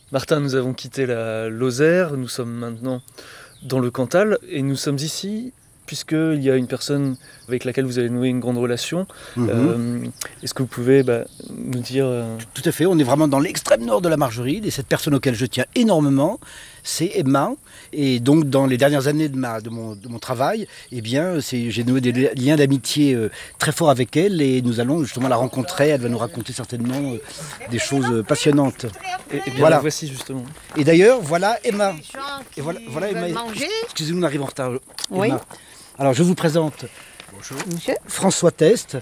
Martin, nous avons quitté la Lozère, nous sommes maintenant dans le Cantal et nous sommes ici puisqu'il y a une personne avec laquelle vous avez noué une grande relation. Est-ce que vous pouvez nous dire... Tout à fait, on est vraiment dans l'extrême nord de la Margeride et cette personne auquel je tiens énormément, c'est Emma. Et donc dans les dernières années de mon travail, eh bien, j'ai noué des liens d'amitié très forts avec elle et nous allons justement la rencontrer. Elle va nous raconter certainement des choses passionnantes. Et bien voilà. La voici justement. Et d'ailleurs, voilà Emma. Et voilà Emma. Excusez-nous, on arrive en retard. Oui. Emma. Alors je vous présente Monsieur François Test.